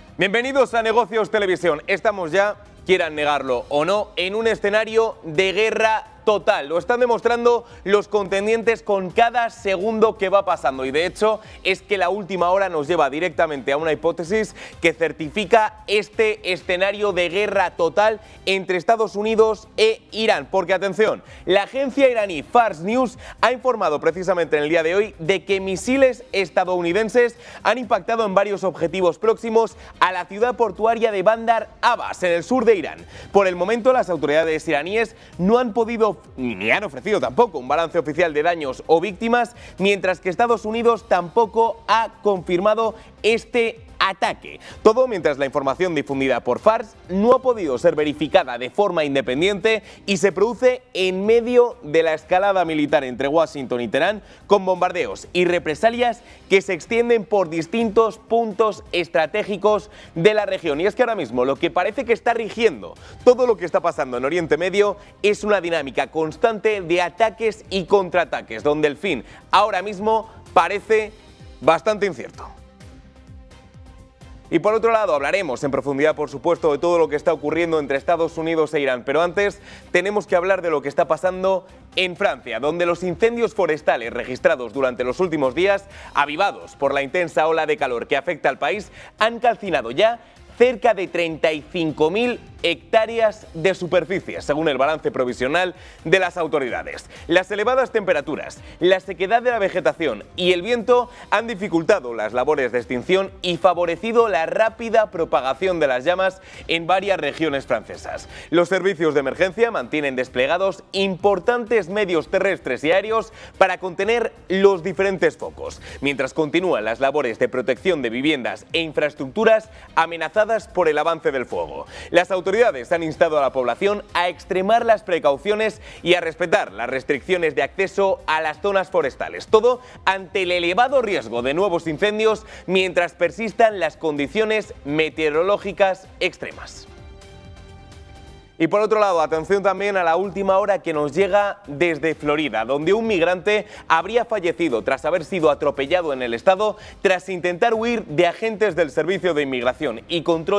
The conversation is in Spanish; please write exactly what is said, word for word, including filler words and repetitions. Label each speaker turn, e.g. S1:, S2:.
S1: Bienvenidos a Negocios Televisión. Estamos ya, quieran negarlo o no, en un escenario de guerra total. Lo están demostrando los contendientes con cada segundo que va pasando, y de hecho es que la última hora nos lleva directamente a una hipótesis que certifica este escenario de guerra total entre Estados Unidos e Irán. Porque atención, la agencia iraní Fars News ha informado precisamente en el día de hoy de que misiles estadounidenses han impactado en varios objetivos próximos a la ciudad portuaria de Bandar Abbas, en el sur de Irán. Por el momento, las autoridades iraníes no han podido ni han ofrecido tampoco un balance oficial de daños o víctimas, mientras que Estados Unidos tampoco ha confirmado este ataque. Todo mientras la información difundida por Fars no ha podido ser verificada de forma independiente y se produce en medio de la escalada militar entre Washington y Teherán, con bombardeos y represalias que se extienden por distintos puntos estratégicos de la región. Y es que ahora mismo lo que parece que está rigiendo todo lo que está pasando en Oriente Medio es una dinámica constante de ataques y contraataques, donde el fin ahora mismo parece bastante incierto. Y por otro lado, hablaremos en profundidad, por supuesto, de todo lo que está ocurriendo entre Estados Unidos e Irán. Pero antes tenemos que hablar de lo que está pasando en Francia, donde los incendios forestales registrados durante los últimos días, avivados por la intensa ola de calor que afecta al país, han calcinado ya cerca de treinta y cinco mil hectáreas de superficie, según el balance provisional de las autoridades. Las elevadas temperaturas, la sequedad de la vegetación y el viento han dificultado las labores de extinción y favorecido la rápida propagación de las llamas en varias regiones francesas. Los servicios de emergencia mantienen desplegados importantes medios terrestres y aéreos para contener los diferentes focos, mientras continúan las labores de protección de viviendas e infraestructuras amenazadas por el avance del fuego. Las autoridades han instado a la población a extremar las precauciones y a respetar las restricciones de acceso a las zonas forestales. Todo ante el elevado riesgo de nuevos incendios mientras persistan las condiciones meteorológicas extremas. Y por otro lado, atención también a la última hora que nos llega desde Florida, donde un migrante habría fallecido tras haber sido atropellado en el estado tras intentar huir de agentes del Servicio de Inmigración y Control